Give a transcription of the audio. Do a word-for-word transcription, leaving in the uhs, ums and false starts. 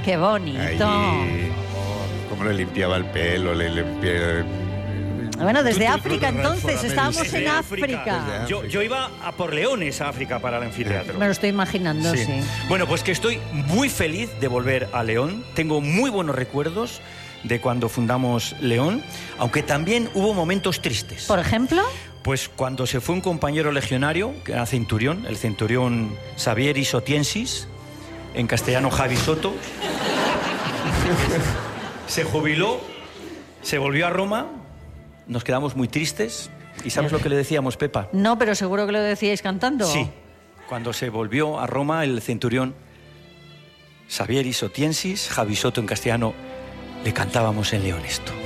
¡Qué bonito! Ahí, cómo le limpiaba el pelo, le limpiaba... Bueno, desde Tú te África disfrutas entonces, Rafa estábamos Mendes. en Desde África. Yo, yo iba a por leones a África para el anfiteatro. Me lo estoy imaginando, sí. Sí. Bueno, pues que estoy muy feliz de volver a León. Tengo muy buenos recuerdos de cuando fundamos León, aunque también hubo momentos tristes. ¿Por ejemplo? Pues cuando se fue un compañero legionario, que era centurión, el centurión Xavieri Sotiensis, en castellano Javi Soto, se jubiló, se volvió a Roma, nos quedamos muy tristes. ¿Y sabes lo que le decíamos, Pepa? No, pero seguro que lo decíais cantando. Sí, cuando se volvió a Roma el centurión Xavieri Sotiensis, Javi Soto en castellano, le cantábamos en León esto.